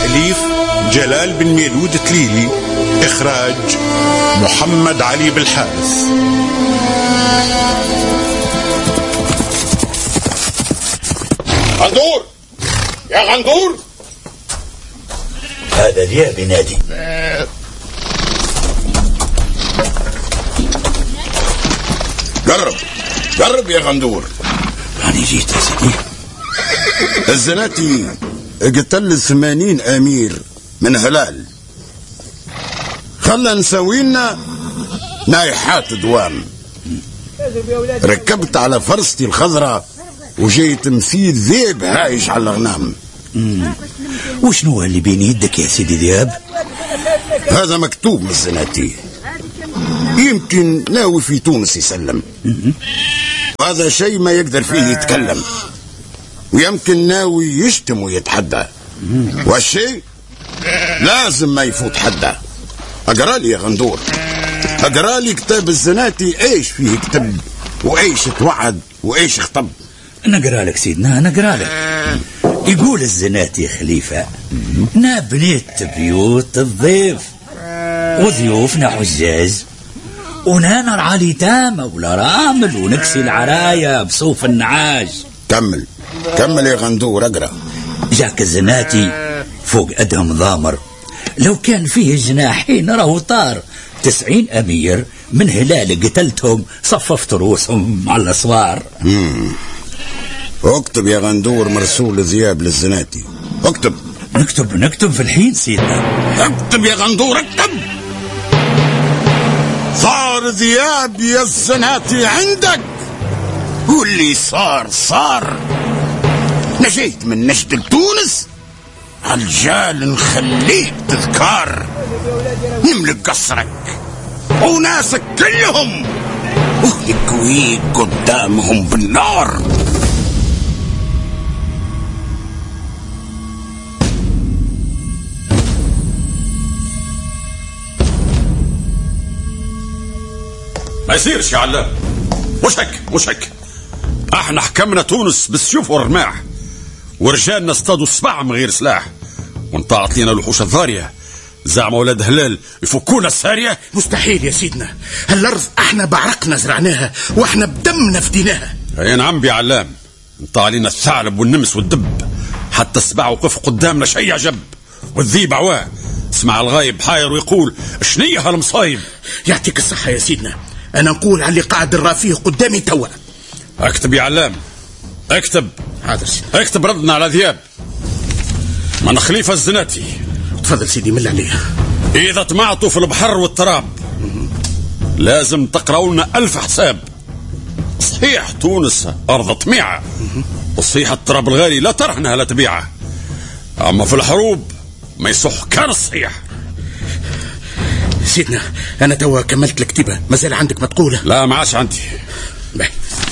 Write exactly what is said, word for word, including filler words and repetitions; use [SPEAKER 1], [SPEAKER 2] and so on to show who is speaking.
[SPEAKER 1] تأليف جلال بن ميلود تليلي، إخراج محمد علي بالحارث.
[SPEAKER 2] غندور يا غندور،
[SPEAKER 3] هذا ذئاب ينادي.
[SPEAKER 2] قرب قرب يا غندور.
[SPEAKER 3] راني جيت يا سيدي.
[SPEAKER 2] الزناتي قتل ثمانين امير من هلال، خلى نسوينا نايحات دوام. ركبت على فرستي الخضراء وجيت مثيل ذئب هايش على الغنام.
[SPEAKER 3] وشنو اللي بين يدك يا سيدي ذئاب؟
[SPEAKER 2] هذا مكتوب من الزناتي، يمكن ناوي في تونس يسلم، هذا شيء ما يقدر فيه يتكلم، ويمكن ناوي يشتم ويتحدى، والشيء لازم ما يفوت حدا. اقرا لي يا غندور، اقرا لي كتاب الزناتي، ايش فيه كتب وايش توعد وايش خطب.
[SPEAKER 3] نقرا لك سيدنا، نقرا لك. يقول الزناتي خليفة: نا بنيت بيوت الضيف وضيوفنا حجاج، ونا نرعى اليتامى ولا رامل ونكسي العرايا بصوف النعاج.
[SPEAKER 2] كمل كمل يا غندور، اقرا.
[SPEAKER 3] جاك الزناتي فوق أدهم ضامر، لو كان فيه جناحين راهو طار. تسعين أمير من هلال قتلتهم، صففت رؤوسهم على الأسوار.
[SPEAKER 2] مم. اكتب يا غندور مرسول ذئاب للزناتي، اكتب.
[SPEAKER 3] نكتب نكتب في الحين سيدنا.
[SPEAKER 2] اكتب يا غندور اكتب. صار ذئاب يا الزناتي عندك، واللي صار صار. نجيت من نجد لتونس، عالجال نخليك تذكار. نملك قصرك وناسك كلهم ونكويك قدامهم بالنار.
[SPEAKER 4] ما يصيرش يا علام، مش هيك مش هيك. احنا حكمنا تونس بالسيوف والرماح، ورجالنا اصطادوا السبع من غير سلاح، وانت عطينا الوحوش الضارية. زعما ولاد هلال يفكونا السارية؟
[SPEAKER 5] مستحيل يا سيدنا، هالارض احنا بعرقنا زرعناها واحنا بدمنا فديناها.
[SPEAKER 4] اي نعم يا علام، انت علينا الثعلب والنمس والدب، حتى السبع وقف قدامنا شي عجب، والذيب عواه. اسمع الغايب حاير ويقول شنية هالمصايب.
[SPEAKER 5] يعطيك الصحة يا سيدنا، انا نقول على اللي قاعد الرافيه قدامي توا.
[SPEAKER 4] اكتب يا علام اكتب.
[SPEAKER 5] حاضر سيدي.
[SPEAKER 4] اكتب ردنا على ذياب من خليفة الزناتي.
[SPEAKER 5] تفضل سيدي، مل عليه.
[SPEAKER 4] اذا طمعتوا في البحر والتراب لازم تقرأوا لنا الف حساب. صحيح تونس ارض طميعة، وصحيح التراب الغالي لا ترهنها لا تبيعه، اما في الحروب ما يصح كان الصحيح.
[SPEAKER 5] سيدنا انا توا كملت الكتيبة، مازال عندك ما تقوله؟
[SPEAKER 4] لا ما عادش عندي.
[SPEAKER 5] باهي.